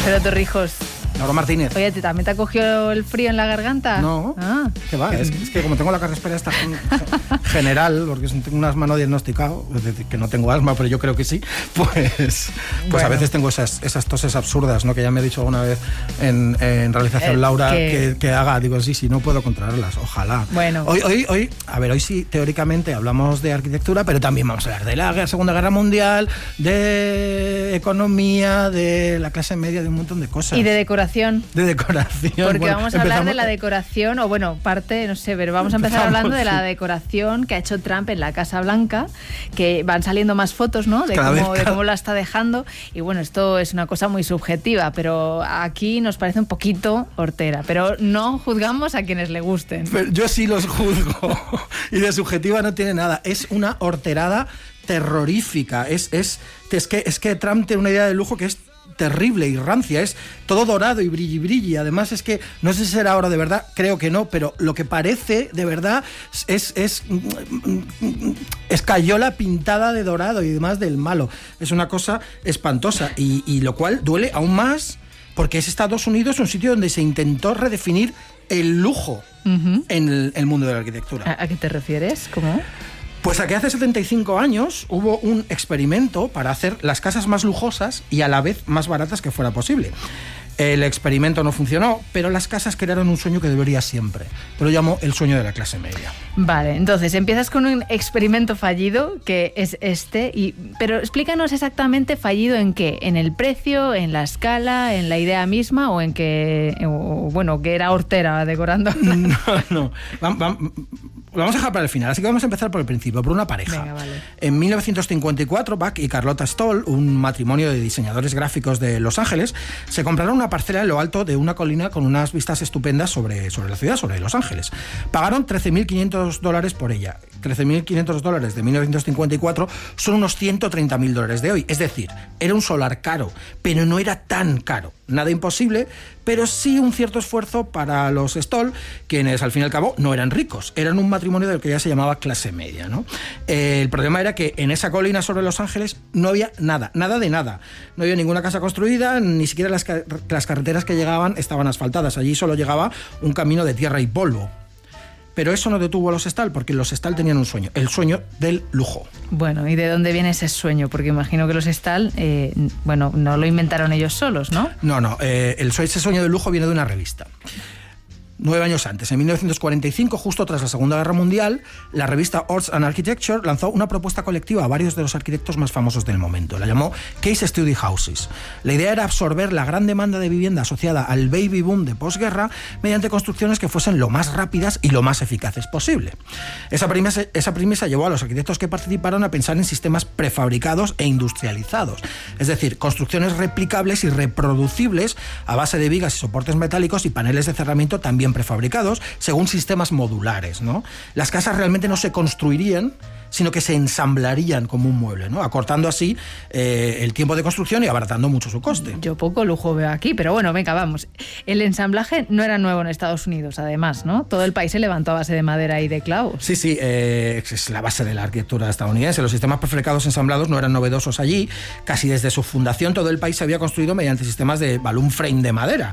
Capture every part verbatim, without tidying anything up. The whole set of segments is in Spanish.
Pero Torrijos... Laura Martínez. Oye, ¿te, ¿también te ha cogido el frío en la garganta? No, ah. ¿qué va? Es que, es que como tengo la carraspera esta general, porque tengo un asma no diagnosticado, es decir, que no tengo asma, pero yo creo que sí, pues, pues bueno. A veces tengo esas, esas toses absurdas, ¿no? Que ya me ha dicho alguna vez en, en realización eh, Laura que... Que, que haga, digo, sí, sí, no puedo controlarlas, ojalá. Bueno. Hoy, hoy, hoy, a ver, hoy sí, teóricamente hablamos de arquitectura, pero también vamos a hablar de la Segunda Guerra Mundial, de economía, de la clase media, de un montón de cosas. Y de decoración. De decoración. Porque bueno, vamos a hablar de la decoración, o bueno, parte, no sé, pero vamos a empezar empezamos, hablando de la decoración que ha hecho Trump en la Casa Blanca, que van saliendo más fotos, ¿no? De cada cómo, vez, de cómo la está dejando. Y bueno, esto es una cosa muy subjetiva, pero aquí nos parece un poquito hortera. Pero no juzgamos a quienes le gusten. Pero yo sí los juzgo. Y de subjetiva no tiene nada. Es una horterada terrorífica. Es, es, es, que, es que Trump tiene una idea de lujo que es terrible y rancia, es todo dorado y brilli brilli. Además es que, no sé si será ahora de verdad, creo que no, pero lo que parece de verdad es, es, es cayola pintada de dorado y demás del malo. Es una cosa espantosa y, y lo cual duele aún más porque es Estados Unidos un sitio donde se intentó redefinir el lujo uh-huh. en el, el mundo de la arquitectura. ¿A, a qué te refieres? ¿Cómo? Pues a que hace setenta y cinco años hubo un experimento para hacer las casas más lujosas y a la vez más baratas que fuera posible. El experimento no funcionó, pero las casas crearon un sueño que debería siempre. Yo lo llamo el sueño de la clase media. Vale, entonces empiezas con un experimento fallido, que es este, y, pero explícanos exactamente fallido en qué, en el precio, en la escala, en la idea misma o en que, o, bueno, que era hortera decorando. No, no, vamos, vamos, vamos a dejar para el final, así que vamos a empezar por el principio, por una pareja. Venga, vale. En mil novecientos cincuenta y cuatro, Buck y Carlotta Stoll, un matrimonio de diseñadores gráficos de Los Ángeles, se compraron una parcela en lo alto de una colina con unas vistas estupendas sobre, sobre la ciudad, sobre Los Ángeles. Pagaron trece mil quinientos dólares por ella. trece mil quinientos dólares de mil novecientos cincuenta y cuatro son unos ciento treinta mil dólares de hoy. Es decir, era un solar caro, pero no era tan caro. Nada imposible, pero sí un cierto esfuerzo para los Stoll, quienes al fin y al cabo no eran ricos. Eran un matrimonio del que ya se llamaba clase media, ¿no? Eh, el problema era que en esa colina sobre Los Ángeles no había nada, nada de nada. No había ninguna casa construida, ni siquiera las, las carreteras que llegaban estaban asfaltadas. Allí solo llegaba un camino de tierra y polvo. Pero eso no detuvo a los Stahl, porque los Stahl tenían un sueño, el sueño del lujo. Bueno, ¿y de dónde viene ese sueño? Porque imagino que los Stahl, eh, bueno, no lo inventaron ellos solos, ¿no? No, no, eh, el, ese sueño del lujo viene de una revista. Nueve años antes, en mil novecientos cuarenta y cinco, justo tras la Segunda Guerra Mundial, la revista Arts and Architecture lanzó una propuesta colectiva a varios de los arquitectos más famosos del momento. La llamó Case Study Houses. La idea era absorber la gran demanda de vivienda asociada al baby boom de posguerra mediante construcciones que fuesen lo más rápidas y lo más eficaces posible. Esa premisa, esa premisa llevó a los arquitectos que participaron a pensar en sistemas prefabricados e industrializados. Es decir, construcciones replicables y reproducibles a base de vigas y soportes metálicos y paneles de cerramiento también prefabricados, según sistemas modulares, ¿no? Las casas realmente no se construirían, sino que se ensamblarían como un mueble, ¿no? Acortando así eh, el tiempo de construcción y abaratando mucho su coste. Yo poco lujo veo aquí, pero bueno, venga, vamos. El ensamblaje no era nuevo en Estados Unidos, además, ¿no? Todo el país se levantó a base de madera y de clavos. Sí, sí, eh, es la base de la arquitectura estadounidense. Los sistemas prefabricados ensamblados no eran novedosos allí. Casi desde su fundación todo el país se había construido mediante sistemas de balloon frame de madera.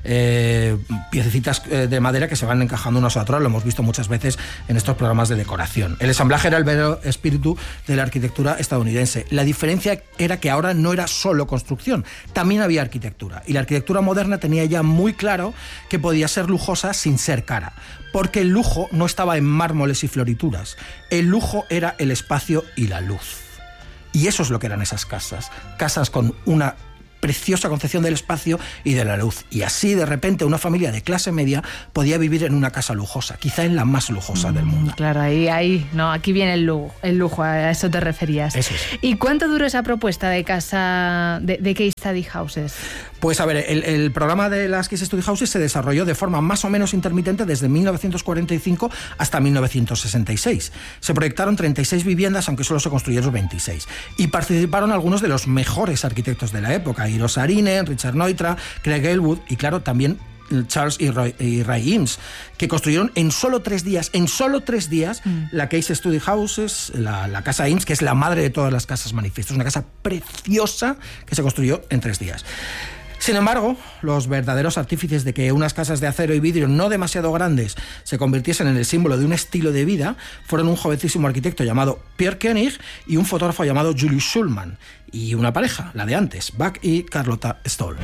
Eh, piececitas de madera que se van encajando unos a otros, lo hemos visto muchas veces en estos programas de decoración. El ensamblaje era el verdadero espíritu de la arquitectura estadounidense. La diferencia era que ahora no era solo construcción, también había arquitectura. Y la arquitectura moderna tenía ya muy claro que podía ser lujosa sin ser cara. Porque el lujo no estaba en mármoles y florituras. El lujo era el espacio y la luz. Y eso es lo que eran esas casas. Casas con una preciosa concepción del espacio y de la luz. Y así, de repente, una familia de clase media podía vivir en una casa lujosa, quizá en la más lujosa mm, del mundo. Claro, ahí, ahí, no, aquí viene el lujo, el lujo, a eso te referías. Eso es. ¿Y cuánto duró esa propuesta de casa, de, de Case Study Houses? Pues a ver, el, el programa de las Case Study Houses se desarrolló de forma más o menos intermitente desde mil novecientos cuarenta y cinco hasta mil novecientos sesenta y seis. Se proyectaron treinta y seis viviendas, aunque solo se construyeron veintiséis. Y participaron algunos de los mejores arquitectos de la época, Eero Saarinen, Richard Neutra, Craig Elwood y claro, también Charles y Ray, y Ray Eames, que construyeron en solo tres días, en solo tres días, mm. la Case Study Houses, la, la casa Eames, que es la madre de todas las casas manifiestos, una casa preciosa que se construyó en tres días. Sin embargo, los verdaderos artífices de que unas casas de acero y vidrio no demasiado grandes se convirtiesen en el símbolo de un estilo de vida fueron un jovencísimo arquitecto llamado Pierre Koenig y un fotógrafo llamado Julius Schulman, y una pareja, la de antes, Bach y Carlotta Stoll.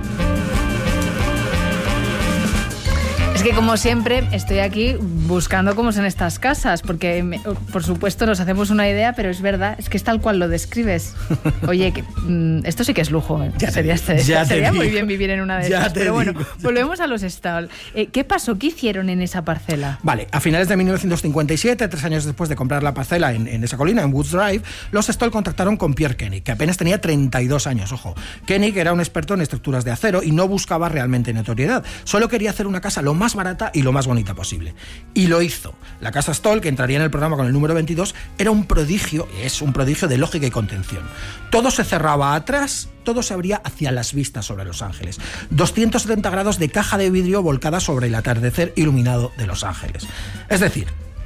Es que, como siempre, estoy aquí buscando cómo son estas casas, porque, me, por supuesto, nos hacemos una idea, pero es verdad, es que es tal cual lo describes. Oye, que, mm, esto sí que es lujo. ¿eh? Ya sería te, ya sería te muy digo. bien vivir en una de Ya estas. te Pero bueno, digo. volvemos a los Stoll. Eh, ¿Qué pasó? ¿Qué hicieron en esa parcela? Vale, a finales de mil novecientos cincuenta y siete, tres años después de comprar la parcela en, en esa colina, en Woods Drive, los Stoll contactaron con Pierre Koenig, que apenas tenía treinta y dos años, ojo. Koenig era un experto en estructuras de acero y no buscaba realmente notoriedad. Solo quería hacer una casa lo más barata y lo más bonita posible. Y lo hizo. La casa Stoll, que entraría en el programa con el número veintidós, era un prodigio, es un prodigio de lógica y contención. Todo se cerraba atrás, todo se abría hacia las vistas sobre Los Ángeles. doscientos setenta grados de caja de vidrio volcada sobre el atardecer iluminado de Los Ángeles. Es decir,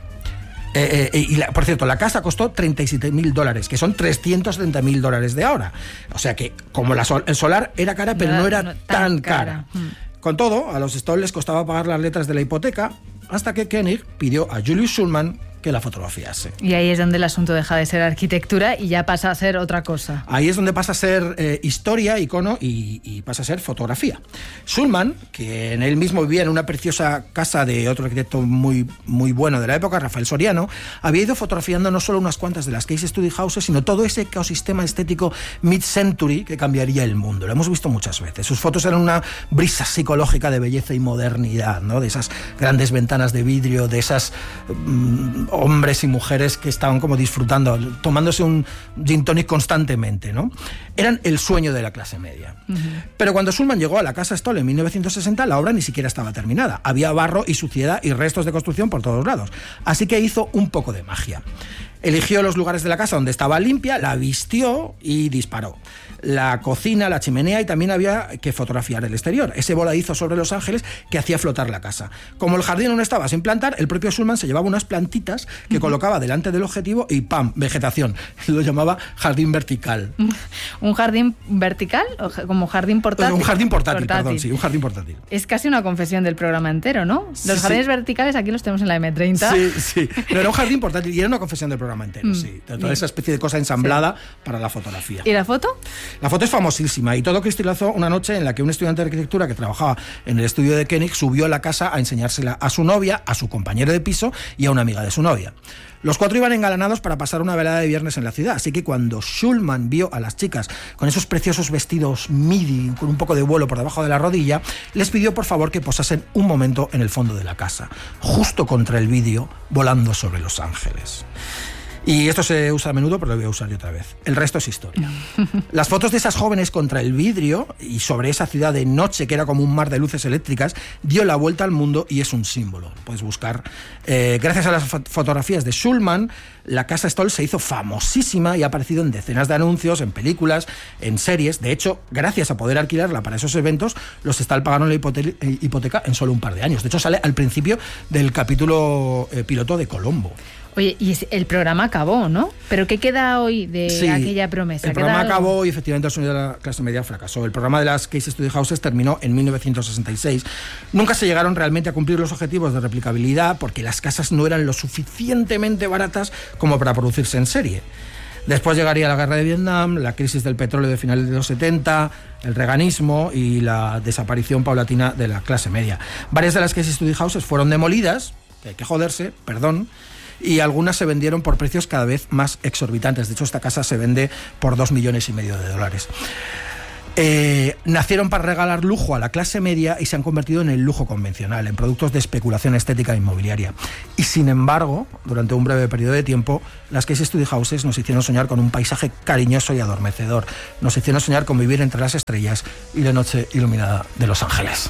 Eh, eh, y la, por cierto, la casa costó treinta y siete mil dólares, que son trescientos setenta mil dólares de ahora. O sea que, como la sol, el solar era cara, pero no, no era no, tan, tan cara. cara. Hmm. Con todo, a los Stoll les costaba pagar las letras de la hipoteca, hasta que Koenig pidió a Julius Schulman que la fotografiase. Y ahí es donde el asunto deja de ser arquitectura y ya pasa a ser otra cosa. Ahí es donde pasa a ser eh, historia, icono y, y pasa a ser fotografía. Schulman, que en él mismo vivía en una preciosa casa de otro arquitecto muy, muy bueno de la época, Rafael Soriano, había ido fotografiando no solo unas cuantas de las Case Study Houses, sino todo ese ecosistema estético mid-century que cambiaría el mundo. Lo hemos visto muchas veces. Sus fotos eran una brisa psicológica de belleza y modernidad, ¿no? De esas grandes ventanas de vidrio, de esas mmm, hombres y mujeres que estaban como disfrutando, tomándose un gin tonic constantemente, ¿no? Eran el sueño de la clase media. Uh-huh. Pero cuando Schulman llegó a la casa Stoll en mil novecientos sesenta, la obra ni siquiera estaba terminada. Había barro y suciedad y restos de construcción por todos lados. Así que hizo un poco de magia. Eligió los lugares de la casa donde estaba limpia, la vistió y disparó. La cocina, la chimenea, y también había que fotografiar el exterior, ese voladizo sobre Los Ángeles que hacía flotar la casa. Como el jardín aún estaba sin plantar, el propio Schulman se llevaba unas plantitas que uh-huh. colocaba delante del objetivo y ¡pam! Vegetación. Lo llamaba jardín vertical. ¿Un jardín vertical o como jardín portátil? Pues un jardín portátil, portátil, perdón, sí, un jardín portátil. Es casi una confesión del programa entero, ¿no? Los sí, jardines sí. verticales aquí los tenemos en la eme treinta. Sí, sí. No, era un jardín portátil y era una confesión del programa entero, mm. sí. Toda esa especie de cosa ensamblada sí. para la fotografía. ¿Y la foto? La foto es famosísima y todo cristalizó una noche en la que un estudiante de arquitectura que trabajaba en el estudio de Koenig subió a la casa a enseñársela a su novia, a su compañero de piso y a una amiga de su novia. Los cuatro iban engalanados para pasar una velada de viernes en la ciudad, así que cuando Schulman vio a las chicas con esos preciosos vestidos midi, con un poco de vuelo por debajo de la rodilla, les pidió por favor que posasen un momento en el fondo de la casa, justo contra el vidrio, volando sobre Los Ángeles. Y esto se usa a menudo, pero lo voy a usar yo otra vez. El resto es historia. Las fotos de esas jóvenes contra el vidrio y sobre esa ciudad de noche que era como un mar de luces eléctricas dio la vuelta al mundo y es un símbolo. Puedes buscar. Eh, gracias a las fot- fotografías de Schulman, la casa Stoll se hizo famosísima y ha aparecido en decenas de anuncios, en películas, en series. De hecho, gracias a poder alquilarla para esos eventos, los Stoll pagaron la hipote- hipoteca en solo un par de años. De hecho, sale al principio del capítulo eh, piloto de Colombo. Oye, y el programa acabó, ¿no? ¿Pero qué queda hoy de sí, aquella promesa? El programa algo? acabó y efectivamente el sueño de la clase media fracasó. El programa de las Case Study Houses terminó en mil novecientos sesenta y seis. Nunca se llegaron realmente a cumplir los objetivos de replicabilidad porque las casas no eran lo suficientemente baratas como para producirse en serie. Después llegaría la guerra de Vietnam, la crisis del petróleo de finales de los setenta, el reaganismo y la desaparición paulatina de la clase media. Varias de las Case Study Houses fueron demolidas, que hay que joderse, perdón, y algunas se vendieron por precios cada vez más exorbitantes. De hecho, esta casa se vende por dos millones y medio de dólares. Eh, nacieron para regalar lujo a la clase media y se han convertido en el lujo convencional, en productos de especulación estética e inmobiliaria. Y sin embargo, durante un breve periodo de tiempo, las Case Study Houses nos hicieron soñar con un paisaje cariñoso y adormecedor. Nos hicieron soñar con vivir entre las estrellas y la noche iluminada de Los Ángeles.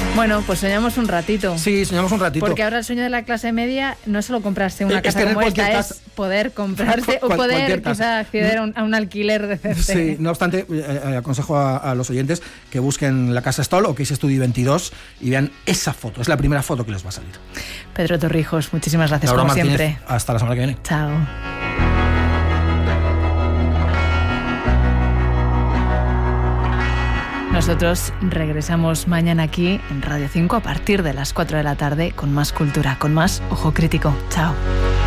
Bueno, pues soñamos un ratito. Sí, soñamos un ratito. Porque ahora el sueño de la clase media no es solo comprarse una es casa como esta, casa. es poder comprarse o poder quizá acceder a un, a un alquiler decente. Sí, no obstante, eh, aconsejo a, a los oyentes que busquen la Casa Stoll o Case Study veintidós y vean esa foto. Es la primera foto que les va a salir. Pedro Torrijos, muchísimas gracias Laura como Martínez, siempre. Hasta la semana que viene. Chao. Nosotros regresamos mañana aquí en Radio cinco a partir de las cuatro de la tarde con más cultura, con más Ojo Crítico. Chao.